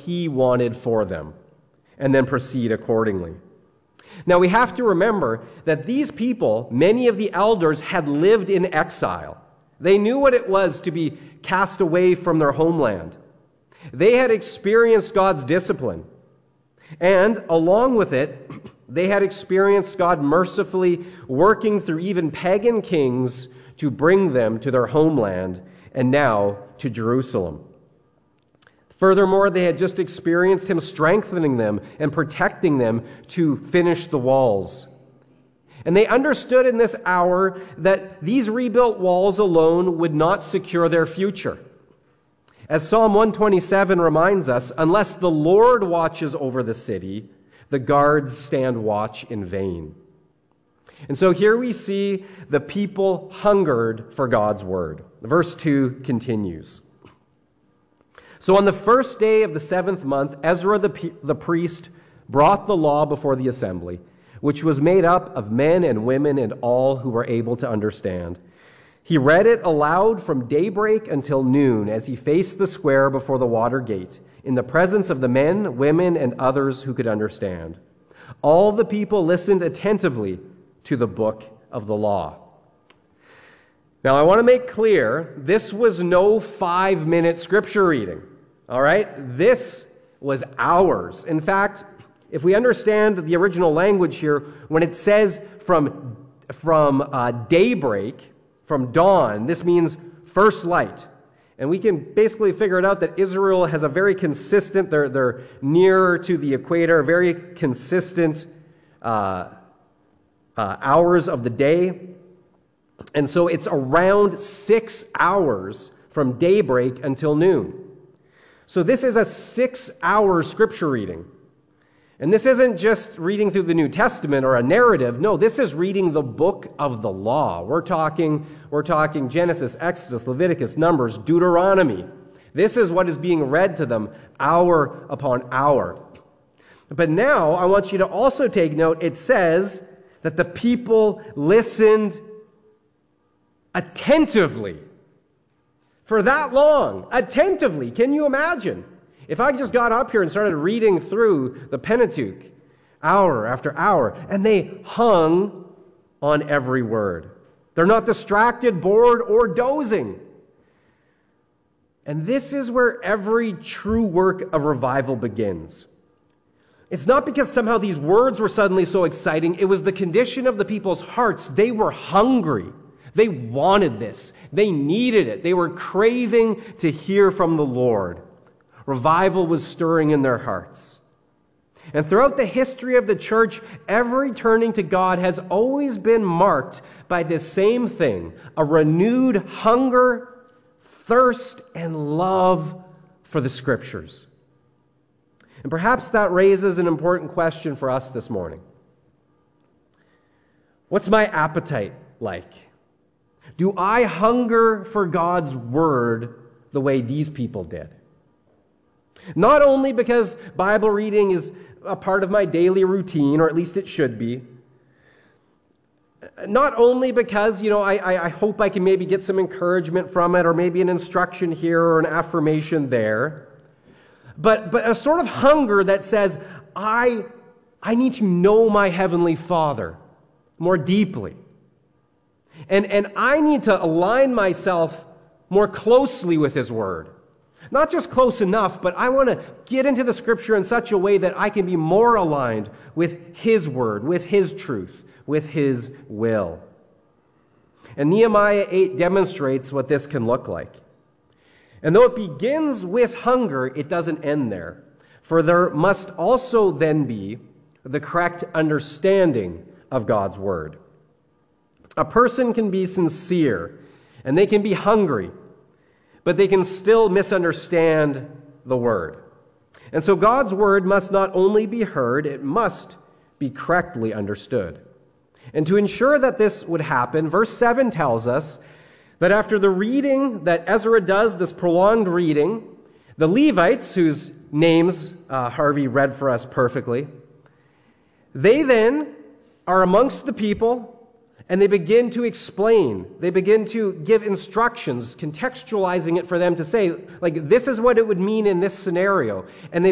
he wanted for them, and then proceed accordingly. Now, we have to remember that these people, many of the elders, had lived in exile. They knew what it was to be cast away from their homeland. They had experienced God's discipline. And along with it, they had experienced God mercifully working through even pagan kings to bring them to their homeland and now to Jerusalem. Furthermore, they had just experienced him strengthening them and protecting them to finish the walls. And they understood in this hour that these rebuilt walls alone would not secure their future. As Psalm 127 reminds us, unless the Lord watches over the city, the guards stand watch in vain. And so here we see the people hungered for God's word. Verse 2 continues. So on the first day of the 7th month, Ezra the priest brought the law before the assembly, which was made up of men and women and all who were able to understand. He read it aloud from daybreak until noon as he faced the square before the water gate, in the presence of the men, women, and others who could understand. All the people listened attentively to the book of the law. Now, I want to make clear, this was no 5-minute scripture reading. All right? This was hours. In fact, if we understand the original language here, when it says from daybreak, from dawn, this means first light. And we can basically figure it out that Israel has a very consistent, they're nearer to the equator, very consistent hours of the day. And so it's around 6 hours from daybreak until noon. So this is a 6-hour scripture reading. And this isn't just reading through the New Testament or a narrative. No, this is reading the book of the law. We're talking Genesis, Exodus, Leviticus, Numbers, Deuteronomy. This is what is being read to them hour upon hour. But now I want you to also take note, it says that the people listened attentively. For that long, attentively. Can you imagine? If I just got up here and started reading through the Pentateuch, hour after hour, and they hung on every word. They're not distracted, bored, or dozing. And this is where every true work of revival begins. It's not because somehow these words were suddenly so exciting. It was the condition of the people's hearts. They were hungry. They wanted this. They needed it. They were craving to hear from the Lord. Revival was stirring in their hearts. And throughout the history of the church, every turning to God has always been marked by this same thing, a renewed hunger, thirst, and love for the Scriptures. And perhaps that raises an important question for us this morning. What's my appetite like? Do I hunger for God's word the way these people did? Not only because Bible reading is a part of my daily routine, or at least it should be. Not only because, I hope I can maybe get some encouragement from it, or maybe an instruction here or an affirmation there. But a sort of hunger that says, I need to know my Heavenly Father more deeply. And I need to align myself more closely with His Word. Not just close enough, but I want to get into the Scripture in such a way that I can be more aligned with His Word, with His truth, with His will. And Nehemiah 8 demonstrates what this can look like. And though it begins with hunger, it doesn't end there. For there must also then be the correct understanding of God's Word. A person can be sincere, and they can be hungry, but they can still misunderstand the Word. And so God's Word must not only be heard, it must be correctly understood. And to ensure that this would happen, verse 7 tells us that after the reading that Ezra does, this prolonged reading, the Levites, whose names Harvey read for us perfectly, they then are amongst the people, and they begin to explain. They begin to give instructions, contextualizing it for them to say, like, this is what it would mean in this scenario. And they